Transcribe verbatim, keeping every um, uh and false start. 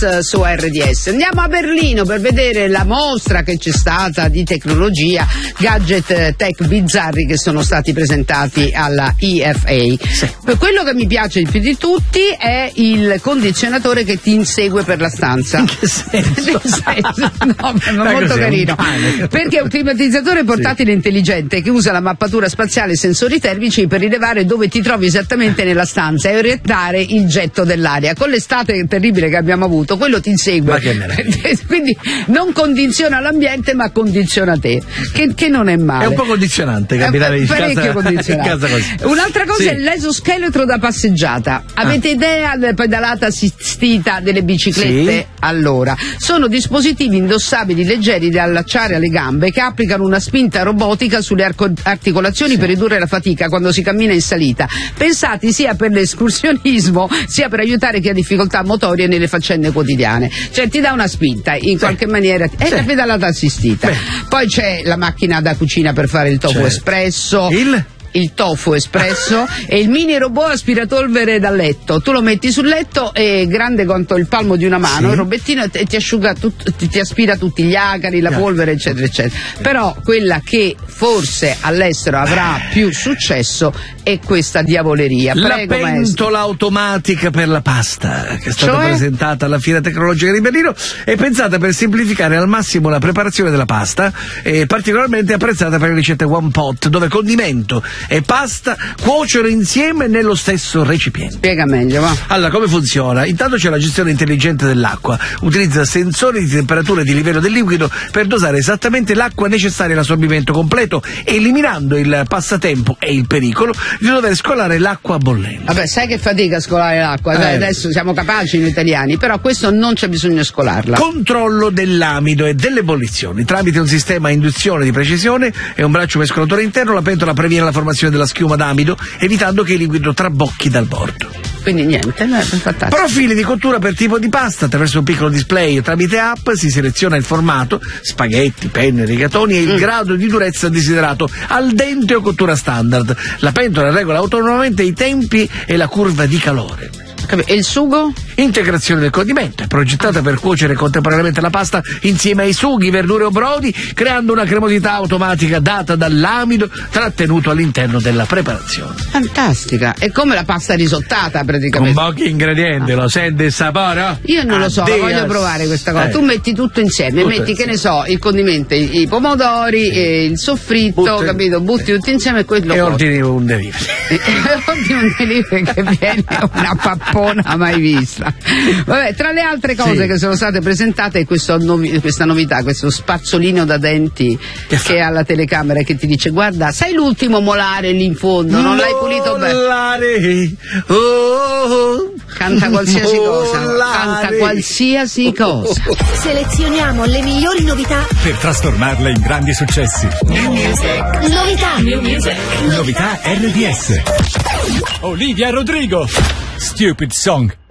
Dance su R D S. Andiamo a Berlino per vedere la mostra che c'è stata di tecnologia, gadget tech bizzarri che sono stati presentati alla E F A. Sì. Quello che mi piace di più di tutti è il condizionatore che ti insegue per la stanza. In che senso? No, è molto carino. Un perché è un climatizzatore portatile sì. intelligente che usa la mappatura spaziale e sensori termici per rilevare dove ti trovi esattamente nella stanza e orientare il getto dell'aria. Con l'estate terribile che abbiamo avuto, quello ti insegue. Ma che meraviglia. Quindi non condiziona l'ambiente, ma condiziona te, che, che non è male. È un po' condizionante camminare in parecchio casa, condizionante. in casa così. Un'altra cosa sì. è l'esoscheletro da passeggiata. Avete ah. idea della pedalata assistita delle biciclette? Sì. Allora, sono dispositivi indossabili leggeri da allacciare alle gambe che applicano una spinta robotica sulle arco- articolazioni sì. per ridurre la fatica quando si cammina in salita. Pensati sia per l'escursionismo sia per aiutare chi ha difficoltà motorie nelle faccende quotidiane. Cioè ti dà una spinta in sì. qualche maniera. È sì. la pedalata assistita. Beh. Poi c'è la macchina da cucina per fare il tofu c'è. espresso. Il? il tofu espresso e il mini robot aspirapolvere da letto. Tu lo metti sul letto, è grande quanto il palmo di una mano, sì. il robettino e ti asciuga tut, ti, ti aspira tutti gli acari, la polvere, eccetera, eccetera. Però quella che forse all'estero avrà più successo è questa diavoleria. La Prego, pentola maestro. automatica per la pasta, che è stata Cioè? presentata alla Fiera Tecnologica di Berlino, è pensata per semplificare al massimo la preparazione della pasta, e particolarmente apprezzata per le ricette one pot, dove condimento e pasta cuociono insieme nello stesso recipiente. Spiega meglio, va. Allora, come funziona? Intanto c'è la gestione intelligente dell'acqua. Utilizza sensori di temperatura e di livello del liquido per dosare esattamente l'acqua necessaria all'assorbimento completo, eliminando il passatempo e il pericolo di dover scolare l'acqua bollente. Vabbè, sai che fatica a scolare l'acqua, eh. adesso siamo capaci noi italiani, però questo non c'è bisogno scolarla. Controllo dell'amido e delle ebollizioni. Tramite un sistema a induzione di precisione e un braccio mescolatore interno, la pentola previene la formazione della schiuma d'amido, evitando che il liquido trabocchi dal bordo. Quindi niente, no, è fantastico. Profili di cottura per tipo di pasta. Attraverso un piccolo display o tramite app si seleziona il formato, spaghetti, penne, rigatoni e il mm. grado di durezza desiderato, al dente o cottura standard. La pentola regola autonomamente i tempi e la curva di calore. E il sugo? Integrazione del condimento. È progettata per cuocere contemporaneamente la pasta insieme ai sughi, verdure o brodi, creando una cremosità automatica data dall'amido trattenuto all'interno della preparazione. Fantastica. È come la pasta risottata praticamente. Con pochi ingredienti, ah. lo senti il sapore? Io non lo so, Addio. voglio provare questa cosa. Eh. Tu metti tutto insieme, tutto metti insieme. che ne so, il condimento, i, i pomodori, sì. e il soffritto, butti, capito? Butti tutto insieme e quello. E ordini un delivery. Ordini un delivery che viene una pappona mai vista. Vabbè, tra le altre cose sì. che sono state presentate è questo novi- questa novità, questo spazzolino da denti che, che ha la telecamera e che ti dice: guarda, sai l'ultimo molare lì in fondo, non molare. L'hai pulito bene. Oh, oh, canta qualsiasi molare. cosa, canta qualsiasi cosa. Selezioniamo le migliori novità per trasformarle in grandi successi. New Music. Novità. New Music. Novità R D S. Olivia Rodrigo. Stupid Song.